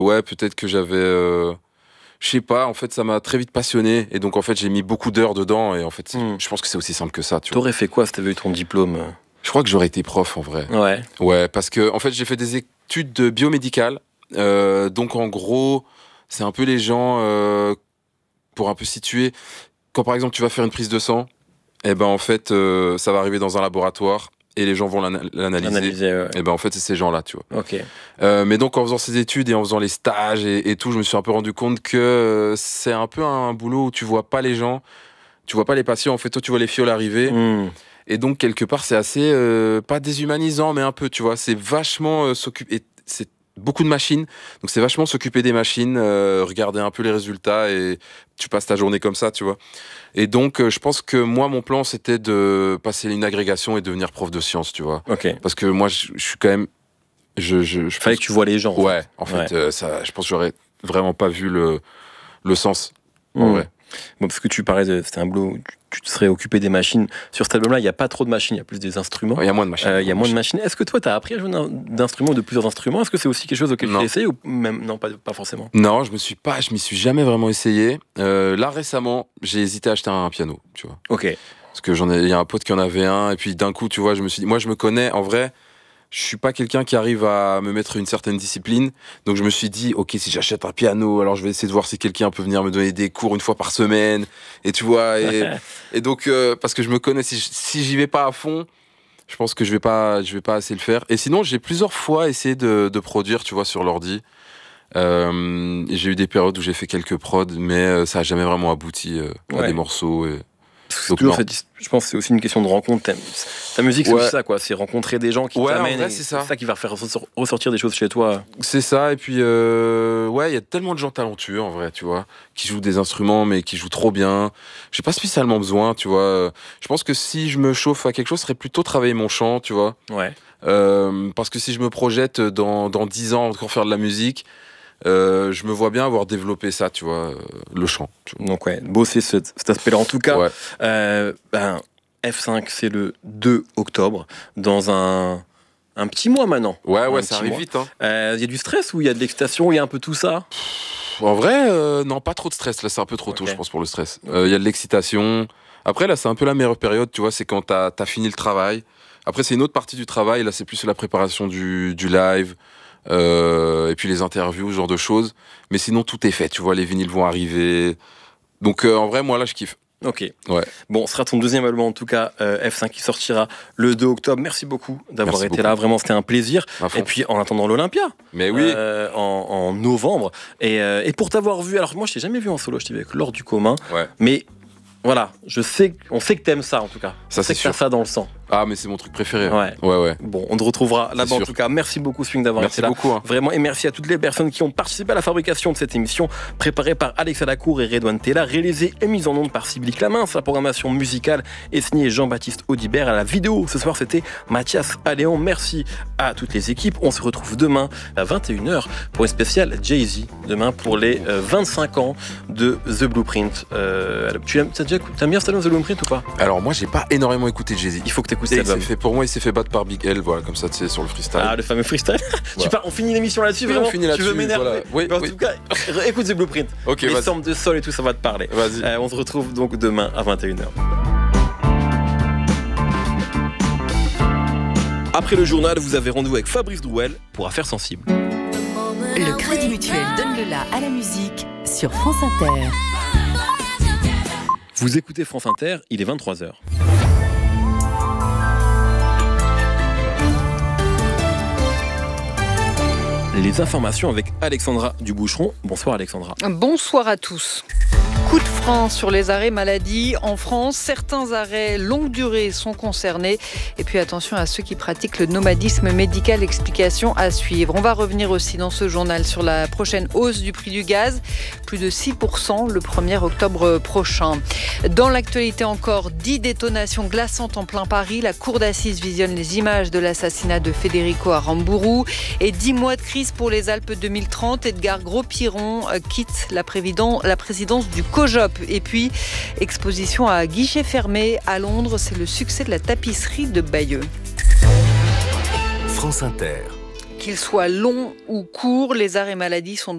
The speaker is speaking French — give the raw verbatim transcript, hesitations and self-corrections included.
ouais, peut-être que j'avais... Euh... Je sais pas, en fait, ça m'a très vite passionné. Et donc, en fait, j'ai mis beaucoup d'heures dedans. Et en fait, mm. je pense que c'est aussi simple que ça. Tu T'aurais vois. fait quoi si t'avais eu ton diplôme ? Je crois que j'aurais été prof, en vrai. Ouais. Ouais, parce que, en fait, j'ai fait des études de biomédicales. Euh, donc, en gros, c'est un peu les gens, euh, pour un peu situer, quand, par exemple, tu vas faire une prise de sang, eh ben, en fait, euh, ça va arriver dans un laboratoire. Et les gens vont l'ana- l'analyser. Analyser, ouais. Et ben en fait, c'est ces gens-là, tu vois. Ok. Euh, mais donc, en faisant ces études et en faisant les stages et, et tout, je me suis un peu rendu compte que euh, c'est un peu un boulot où tu vois pas les gens, tu vois pas les patients. En fait, toi, tu vois les fioles arriver. Mm. Et donc, quelque part, c'est assez, euh, pas déshumanisant, mais un peu, tu vois. C'est vachement euh, s'occuper. Et c'est beaucoup de machines. Donc, c'est vachement s'occuper des machines, euh, regarder un peu les résultats et tu passes ta journée comme ça, tu vois. Et donc, euh, je pense que moi, mon plan, c'était de passer une agrégation et devenir prof de sciences, tu vois. Ok. Parce que moi, je, je suis quand même... Je, je, je Fallait pense... que tu vois les gens. Ouais, en fait, ouais. euh, ça, je pense que j'aurais vraiment pas vu le, le sens, en mmh. vrai. Bon, parce que tu parlais de... C'était un boulot où tu te serais occupé des machines. Sur cet album-là, il n'y a pas trop de machines, il y a plus des instruments. Il y a moins de machines. Euh, il y a moins de machines. Est-ce que toi, tu as appris à jouer d'instruments, de plusieurs instruments ? Est-ce que c'est aussi quelque chose auquel tu as essayé ou même non, pas, pas forcément ? Non, je me suis pas, je m'y suis jamais vraiment essayé. Euh, là, récemment, j'ai hésité à acheter un piano, tu vois. Ok. Parce que j'en ai, il y a un pote qui en avait un, et puis d'un coup, tu vois, je me suis dit, moi, je me connais, en vrai. Je suis pas quelqu'un qui arrive à me mettre une certaine discipline, donc je me suis dit, ok, si j'achète un piano, alors je vais essayer de voir si quelqu'un peut venir me donner des cours une fois par semaine, et tu vois, et, et donc euh, parce que je me connais, si, si j'y vais pas à fond, je pense que je vais pas, je vais pas assez le faire. Et sinon, j'ai plusieurs fois essayé de, de produire, tu vois, sur l'ordi. Euh, j'ai eu des périodes où j'ai fait quelques prods, mais ça a jamais vraiment abouti euh, à ouais. des morceaux. Et... C'est toujours fait, je pense que c'est aussi une question de rencontre. Ta musique, c'est ouais. aussi ça, quoi. C'est rencontrer des gens qui ouais, t'amènent. Vrai, et c'est, ça. c'est ça qui va faire ressortir des choses chez toi. C'est ça. Et puis, euh, ouais, il y a tellement de gens talentueux, en vrai, tu vois, qui jouent des instruments, mais qui jouent trop bien. J'ai pas spécialement besoin, tu vois. Je pense que si je me chauffe à quelque chose, ce serait plutôt travailler mon chant, tu vois. Ouais. Euh, parce que si je me projette dans, dans dix ans encore faire de la musique, Euh, je me vois bien avoir développé ça, tu vois, euh, le chant. Tu vois. Donc ouais, bosser cet, cet aspect-là. En tout cas, ouais. euh, ben, F cinq, c'est le deux octobre, dans un, un petit mois maintenant. Ouais, ouais, un ça arrive mois. vite. Il hein. euh, y a du stress ou il y a de l'excitation, il y a un peu tout ça ? En vrai, euh, non, pas trop de stress. Là, c'est un peu trop okay. tôt, je pense, pour le stress. Il euh, y a de l'excitation. Après, là, c'est un peu la meilleure période, tu vois, c'est quand t'as, t'as fini le travail. Après, c'est une autre partie du travail. Là, c'est plus la préparation du, du live. Euh, et puis les interviews, ce genre de choses. Mais sinon, tout est fait, tu vois, les vinyles vont arriver. Donc, euh, en vrai, moi, là, je kiffe. Ok. Ouais. Bon, ce sera ton deuxième album, en tout cas, euh, F cinq, qui sortira le deux octobre. Merci beaucoup d'avoir Merci été beaucoup. là. Vraiment, c'était un plaisir. Et puis, en attendant l'Olympia. Mais oui. Euh, en, en novembre. Et, euh, et pour t'avoir vu, alors moi, je t'ai jamais vu en solo, je t'ai vu avec Laure du Commun. Ouais. Mais voilà, je sais, on sait que t'aimes ça, en tout cas. Ça, on sait c'est que sûr. t'as ça dans le sang. Ah, mais c'est mon truc préféré. Ouais. Ouais, ouais. Bon, on te retrouvera là-bas en tout cas. Merci beaucoup, Swing, d'avoir merci été là. Merci beaucoup. Hein. Vraiment, et merci à toutes les personnes qui ont participé à la fabrication de cette émission, préparée par Alexa Lacour et Redouane Tella, réalisée et mise en onde par Sybille Clamin. Sa programmation musicale est signée Jean-Baptiste Audibert. À la vidéo, ce soir, c'était Mathias Alléon. Merci à toutes les équipes. On se retrouve demain à vingt et une heures pour une spéciale Jay-Z. Demain pour les euh, vingt-cinq ans de The Blueprint. Euh, tu aimes, t'as déjà, t'aimes bien cet album The Blueprint ou pas ? Alors, moi, j'ai pas énormément écouté Jay-Z. Il faut que t'écoutes cet album. Fait pour moi, il s'est fait battre par Big L, voilà, comme ça, tu sais, sur le freestyle. Ah, le fameux freestyle. Voilà. Tu pars, on finit l'émission là-dessus, oui, vraiment. On finit là-dessus. Tu veux m'énerver voilà. Oui, en oui. tout cas, écoute The Blueprint. Ok, les vas-y. samples de sol et tout, ça va te parler. Vas-y. Euh, on se retrouve donc demain à vingt et une heures. Après le journal, vous avez rendez-vous avec Fabrice Drouel pour Affaires sensibles. Le Crédit Mutuel donne le la à la musique sur France Inter. Vous écoutez France Inter, il est vingt-trois heures. Les informations avec Alexandra Duboucheron. Bonsoir Alexandra. Bonsoir à tous. Coup de frein sur les arrêts maladie. En France, certains arrêts longue durée sont concernés. Et puis attention à ceux qui pratiquent le nomadisme médical. Explication à suivre. On va revenir aussi dans ce journal sur la prochaine hausse du prix du gaz. Plus de six pour cent le premier octobre prochain. Dans l'actualité encore, dix détonations glaçantes en plein Paris. La cour d'assises visionne les images de l'assassinat de Federico Aramburu. Et dix mois de crise pour les Alpes deux mille trente. Edgar Gros-Piron quitte la présidence du COJOP. Et puis, exposition à guichet fermé à Londres, c'est le succès de la tapisserie de Bayeux. France Inter. Qu'ils soient longs ou courts, les arrêts maladie sont